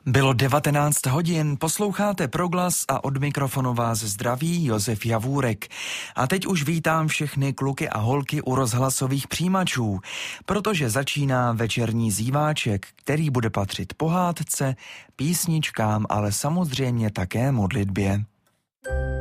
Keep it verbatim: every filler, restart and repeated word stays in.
Bylo devatenáct hodin, posloucháte Proglas a od mikrofonu vás zdraví Josef Javůrek. A teď už vítám všechny kluky a holky u rozhlasových přijímačů, protože začíná večerní zíváček, který bude patřit pohádce, písničkám, ale samozřejmě také modlitbě.